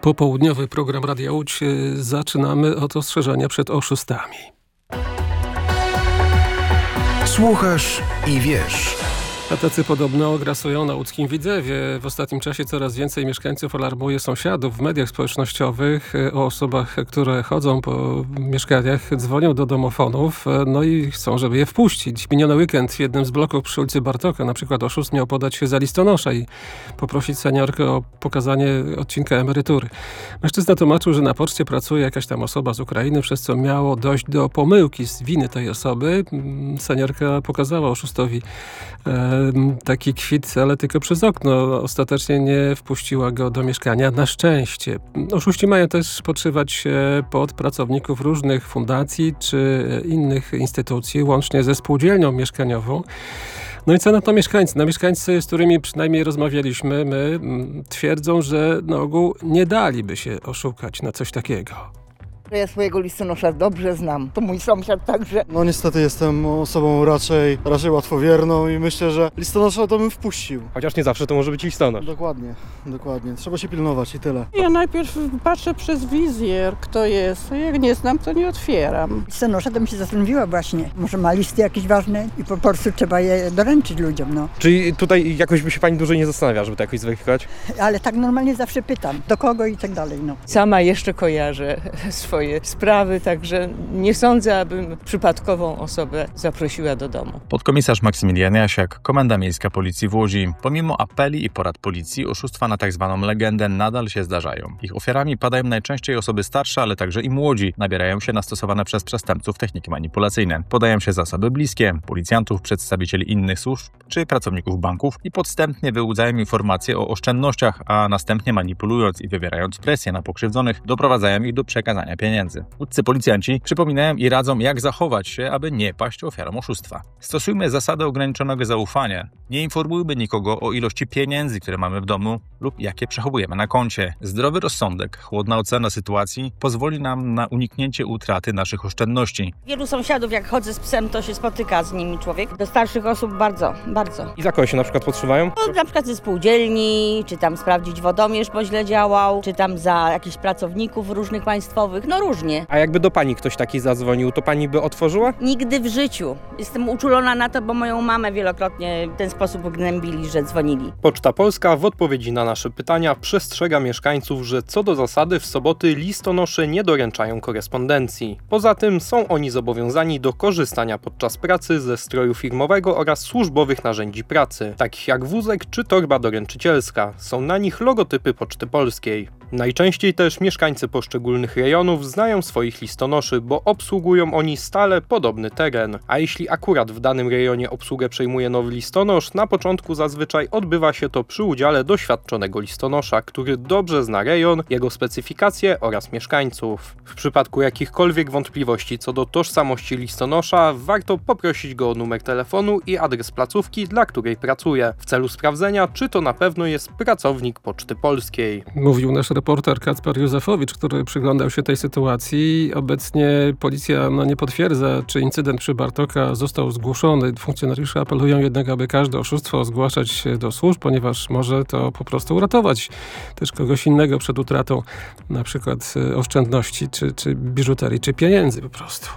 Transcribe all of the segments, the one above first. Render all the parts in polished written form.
Popołudniowy program Radia Łódź zaczynamy od ostrzeżenia przed oszustami. Słuchasz i wiesz. A tacy podobno grasują na łódzkim Widzewie. W ostatnim czasie coraz więcej mieszkańców alarmuje sąsiadów w mediach społecznościowych o osobach, które chodzą po mieszkaniach, dzwonią do domofonów, no i chcą, żeby je wpuścić. Miniony weekend w jednym z bloków przy ulicy Bartoka na przykład oszust miał podać się za listonosza i poprosić seniorkę o pokazanie odcinka emerytury. Mężczyzna tłumaczył, że na poczcie pracuje jakaś tam osoba z Ukrainy, przez co miało dojść do pomyłki z winy tej osoby. Seniorka pokazała oszustowi taki kwit, ale tylko przez okno. Ostatecznie nie wpuściła go do mieszkania. Na szczęście. Oszuści mają też podszywać pod pracowników różnych fundacji czy innych instytucji, łącznie ze spółdzielnią mieszkaniową. No i co na to mieszkańcy? Mieszkańcy, z którymi przynajmniej rozmawialiśmy, twierdzą, że na ogół nie daliby się oszukać na coś takiego. Ja swojego listonosza dobrze znam. To mój sąsiad także. No niestety jestem osobą raczej łatwowierną i myślę, że listonosza to bym wpuścił. Chociaż nie zawsze to może być listonosz. Dokładnie. Trzeba się pilnować i tyle. Ja najpierw patrzę przez wizjer, kto jest. Jak nie znam, to nie otwieram. Listonosza to bym się zastanowiła właśnie. Może ma listy jakieś ważne i po prostu trzeba je doręczyć ludziom, no. Czyli tutaj jakoś by się pani dłużej nie zastanawia, żeby to jakoś zweryfikować? Ale tak normalnie zawsze pytam, do kogo i tak dalej, no. Sama jeszcze kojarzę swoje sprawy, także nie sądzę, abym przypadkową osobę zaprosiła do domu. Podkomisarz Maksymilian Jasiak, Komenda Miejska Policji w Łodzi. Pomimo apeli i porad policji, oszustwa na tzw. legendę nadal się zdarzają. Ich ofiarami padają najczęściej osoby starsze, ale także i młodzi. Nabierają się na stosowane przez przestępców techniki manipulacyjne. Podają się zasoby bliskie, policjantów, przedstawicieli innych służb czy pracowników banków i podstępnie wyłudzają informacje o oszczędnościach, a następnie manipulując i wywierając presję na pokrzywdzonych, doprowadzają ich do przekazania pieniędzy. Łódzcy policjanci przypominają i radzą, jak zachować się, aby nie paść ofiarą oszustwa. Stosujmy zasadę ograniczonego zaufania. Nie informujmy nikogo o ilości pieniędzy, które mamy w domu lub jakie przechowujemy na koncie. Zdrowy rozsądek, chłodna ocena sytuacji pozwoli nam na uniknięcie utraty naszych oszczędności. Wielu sąsiadów, jak chodzę z psem, to się spotyka z nimi człowiek. Do starszych osób bardzo. I za kogo się na przykład podszywają? No, na przykład ze spółdzielni, czy tam sprawdzić wodomierz, bo źle działał, czy tam za jakichś pracowników różnych państwowych, no różnie. A jakby do pani ktoś taki zadzwonił, to pani by otworzyła? Nigdy w życiu. Jestem uczulona na to, bo moją mamę wielokrotnie w ten sposób gnębili, że dzwonili. Poczta Polska w odpowiedzi na nasze pytania przestrzega mieszkańców, że co do zasady w soboty listonosze nie doręczają korespondencji. Poza tym są oni zobowiązani do korzystania podczas pracy ze stroju firmowego oraz służbowych narzędzi pracy, takich jak wózek czy torba doręczycielska. Są na nich logotypy Poczty Polskiej. Najczęściej też mieszkańcy poszczególnych rejonów znają swoich listonoszy, bo obsługują oni stale podobny teren. A jeśli akurat w danym rejonie obsługę przejmuje nowy listonosz, na początku zazwyczaj odbywa się to przy udziale doświadczonego listonosza, który dobrze zna rejon, jego specyfikacje oraz mieszkańców. W przypadku jakichkolwiek wątpliwości co do tożsamości listonosza, warto poprosić go o numer telefonu i adres placówki, dla której pracuje, w celu sprawdzenia, czy to na pewno jest pracownik Poczty Polskiej. Mówił nasz reporter Kacper Józefowicz, który przyglądał się tej sytuacji. Obecnie policja nie potwierdza, czy incydent przy Bartoka został zgłoszony. Funkcjonariusze apelują jednak, aby każde oszustwo zgłaszać do służb, ponieważ może to po prostu uratować też kogoś innego przed utratą na przykład oszczędności, czy biżuterii, czy pieniędzy po prostu.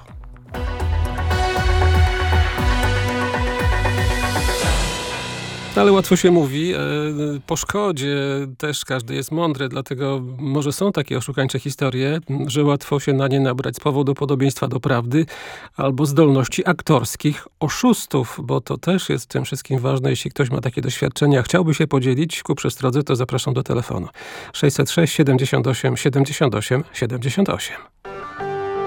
Ale łatwo się mówi, po szkodzie też każdy jest mądry, dlatego może są takie oszukańcze historie, że łatwo się na nie nabrać z powodu podobieństwa do prawdy albo zdolności aktorskich oszustów, bo to też jest w tym wszystkim ważne. Jeśli ktoś ma takie doświadczenia, chciałby się podzielić ku przestrodze, to zapraszam do telefonu 606 78 78 78.